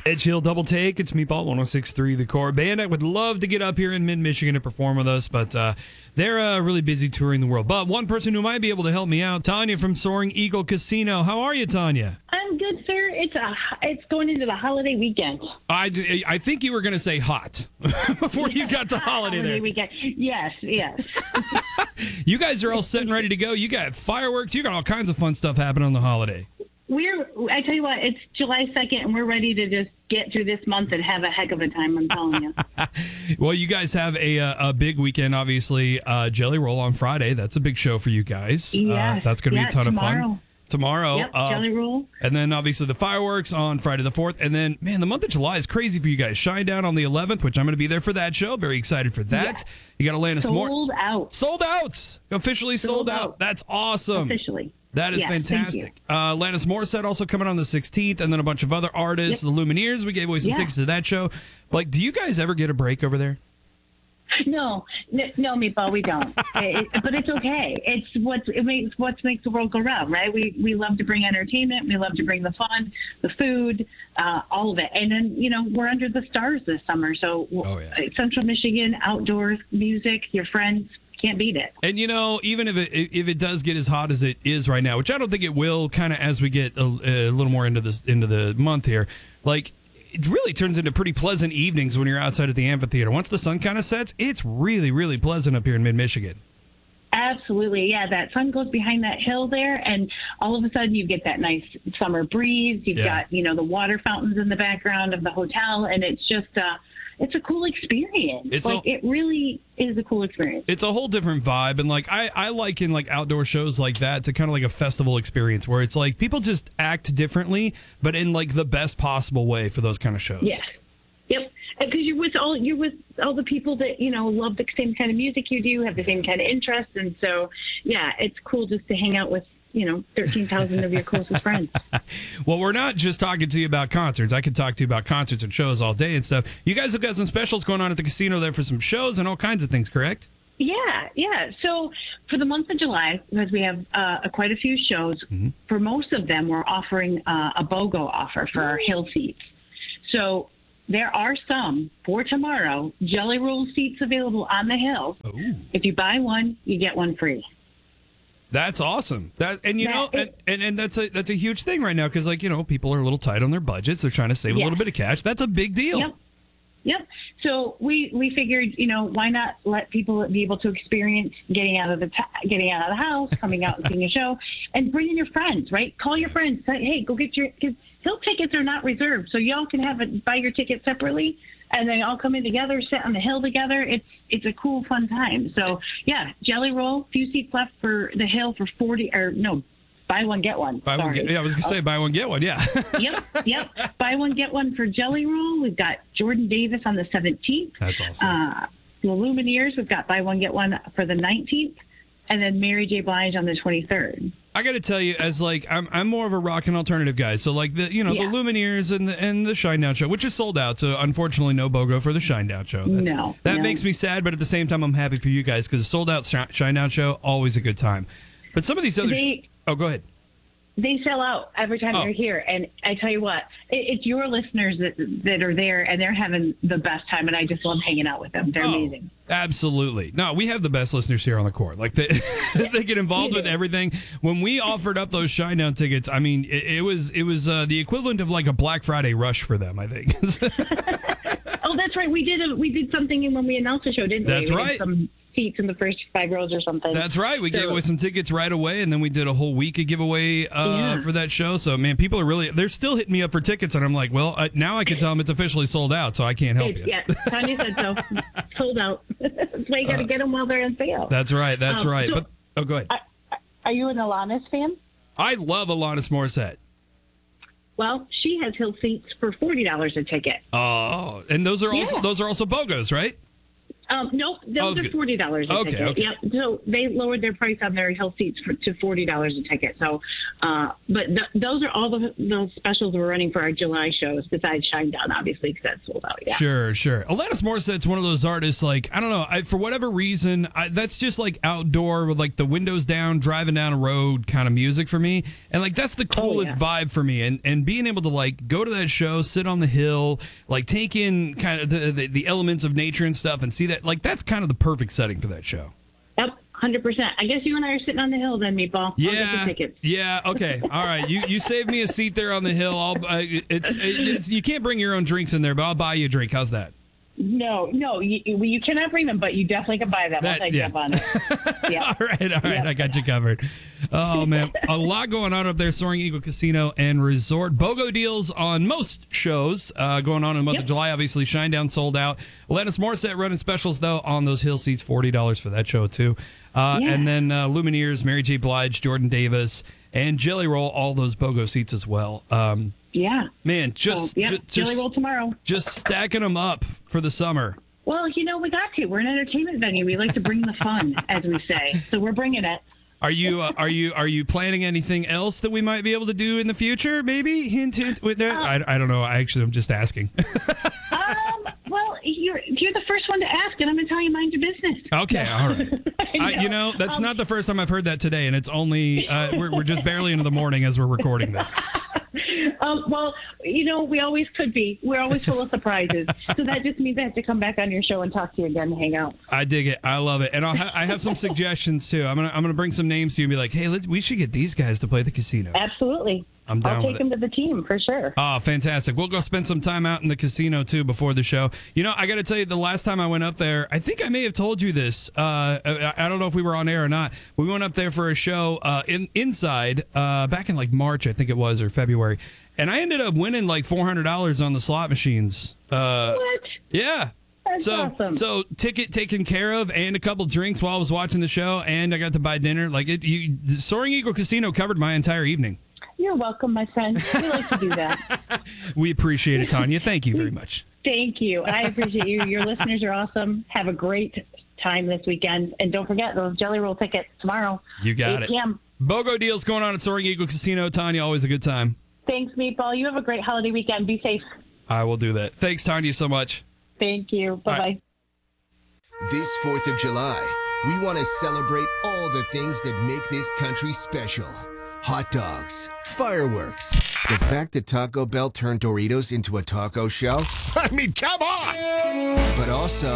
Edge Hill Double Take. It's Meatball 106.3 The Core. Band I would love to get up here in mid-Michigan and perform with us, but they're really busy touring the world. But one person who might be able to help me out, Tanya from Soaring Eagle Casino. How are you, Tanya? I'm good, sir. It's going into the holiday weekend. I think you were going to say hot before you got to holiday there. Weekend. Yes. You guys are all set and ready to go. You got fireworks. You got all kinds of fun stuff happening on the holiday. I tell you what, it's July 2nd, and we're ready to just get through this month and have a heck of a time, I'm telling you. Well, you guys have a big weekend, obviously. Jelly Roll on Friday. That's a big show for you guys. Yes. That's going to be a ton of fun. Tomorrow. Yep, Jelly Roll. And then, obviously, the fireworks on Friday the 4th. And then, man, the month of July is crazy for you guys. Shinedown on the 11th, which I'm going to be there for that show. Very excited for that. Yes. You got Alanis Morissette. Sold out. Officially sold out. That's awesome. Officially. That is fantastic. Alanis Morissette also coming on the 16th, and then a bunch of other artists. Yep. The Lumineers, we gave away some tickets to that show. Like, do you guys ever get a break over there? No, Meatball, we don't. But it's okay. It's what makes the world go round, right? We love to bring entertainment. We love to bring the fun, the food, all of it. And then, we're under the stars this summer. So Central Michigan, outdoors, music, your friends. Can't beat it. And even if it does get as hot as it is right now, which I don't think it will, kind of as we get a little more into the month here, like it really turns into pretty pleasant evenings when you're outside at the amphitheater. Once the sun kind of sets, it's really, really pleasant up here in mid-Michigan. Absolutely, yeah. That sun goes behind that hill there, and all of a sudden you get that nice summer breeze. You've got the water fountains in the background of the hotel, and it's just it's a cool experience. It really is a cool experience. It's a whole different vibe. And I like in outdoor shows like that to kind of like a festival experience where it's like people just act differently, but in the best possible way for those kind of shows. Yes. Yep. Because you're with all the people that, love the same kind of music you do, have the same kind of interests. And so, yeah, it's cool just to hang out with 13,000 of your closest friends. Well, we're not just talking to you about concerts. I could talk to you about concerts and shows all day and stuff. You guys have got some specials going on at the casino there for some shows and all kinds of things, correct? Yeah. So for the month of July, because we have quite a few shows, for most of them, we're offering a BOGO offer for our Hill seats. So there are some, for tomorrow, Jelly Roll seats available on the Hill. Ooh. If you buy one, you get one free. That's awesome. That's a huge thing right now because people are a little tight on their budgets. They're trying to save a little bit of cash. That's a big deal. Yep. So we figured, why not let people be able to experience getting out of the house, coming out and seeing a show, and bringing your friends. Right? Call your friends. Say, hey, go get your. Because Hill tickets are not reserved, so y'all can buy your ticket separately. And they all come in together, sit on the hill together. It's a cool, fun time. So, yeah, Jelly Roll, few seats left for the Hill for buy one, get one. I was going to say buy one, get one, yeah. Yep. Buy one, get one for Jelly Roll. We've got Jordan Davis on the 17th. That's awesome. The Lumineers, we've got buy one, get one for the 19th. And then Mary J. Blige on the 23rd. I got to tell you, as I'm more of a rock and alternative guy. So the Lumineers and the Shinedown show, which is sold out. So unfortunately, no BOGO for the Shinedown show. That makes me sad, but at the same time, I'm happy for you guys because a sold out Shinedown show always a good time. But some of these other, go ahead. They sell out every time they're here, and I tell you what, it's your listeners that are there, and they're having the best time, and I just love hanging out with them. They're amazing. Absolutely. No, we have the best listeners here on the Core. They get involved with everything. When we offered up those Shinedown tickets, I mean, it was the equivalent of a Black Friday rush for them, I think. Oh, that's right. We did something when we announced the show, didn't we? That's right. Some seats in the first 5 rows or something. That's right. We gave away some tickets right away, and then we did a whole week of giveaway for that show. So, man, people are they're still hitting me up for tickets, and I'm like, well, now I can tell them it's officially sold out, so I can't help you. Yeah, Tanya said so. Sold out. That's why you got to get them while they're on sale. That's right. That's right. So, go ahead. Are you an Alanis fan? I love Alanis Morissette. Well, she has Hill seats for $40 a ticket. Oh, and those are also BOGOs, right? Nope, those are $40 a ticket. Okay. Yep. So they lowered their price on their hill seats to $40 a ticket. So, but those are all those specials we're running for our July shows. Besides Shinedown, obviously, because that's sold out. Yeah. Sure. Alanis Morissette's one of those artists. Like, I don't know, for whatever reason, that's just like outdoor with like the windows down, driving down a road kind of music for me. And like that's the coolest vibe for me. And being able to like go to that show, sit on the hill, like take in kind of the elements of nature and stuff, and see that. Like, that's kind of the perfect setting for that show. Yep, 100%. I guess you and I are sitting on the hill then, Meatball. Yeah. I'll get the tickets. Yeah, okay. All right. You saved me a seat there on the hill. It's you can't bring your own drinks in there, but I'll buy you a drink. How's that? No, you cannot bring them, but you definitely can buy them. I'll take you up on it. Yeah. All right, yep. I got you covered. Oh, man. A lot going on up there, Soaring Eagle Casino and Resort. BOGO deals on most shows going on in the month of July. Obviously, Shinedown sold out. Alanis Morissette running specials, though, on those hill seats, $40 for that show, too. And then Lumineers, Mary J. Blige, Jordan Davis, and Jelly Roll, all those BOGO seats as well. Yeah. Man, just Jelly Roll tomorrow. Just stacking them up for the summer. Well, we got to. We're an entertainment venue. We like to bring the fun, as we say. So we're bringing it. Are you planning anything else that we might be able to do in the future? Maybe hint with that. I don't know. I'm just asking. Well, you're the first one to ask, and I'm going to tell you mind your business. Okay, all right. That's not the first time I've heard that today, and it's only we're just barely into the morning as we're recording this. Well, we always could be. We're always full of surprises. So that just means I have to come back on your show and talk to you again and hang out. I dig it. I love it. And I have some suggestions, too. I'm gonna bring some names to you and be like, hey, we should get these guys to play the casino. Absolutely. I'm down with it. I'll take them to the team for sure. Oh, fantastic. We'll go spend some time out in the casino, too, before the show. I got to tell you, the last time I went up there, I think I may have told you this. I don't know if we were on air or not. We went up there for a show inside back in like March, I think it was, or February. And I ended up winning like $400 on the slot machines. What? Yeah. That's awesome. So ticket taken care of and a couple drinks while I was watching the show, and I got to buy dinner. Like Soaring Eagle Casino covered my entire evening. You're welcome, my friend. We like to do that. We appreciate it, Tanya. Thank you very much. Thank you. I appreciate you. Your listeners are awesome. Have a great time this weekend. And don't forget those Jelly Roll tickets tomorrow. You got 8 p.m. BOGO deals going on at Soaring Eagle Casino. Tanya, always a good time. Thanks, Meatball. You have a great holiday weekend. Be safe. I will do that. Thanks, Tanya, so much. Thank you. Bye-bye. Right. This 4th of July, we want to celebrate all the things that make this country special. Hot dogs, fireworks, the fact that Taco Bell turned Doritos into a taco shell. I mean, come on! But also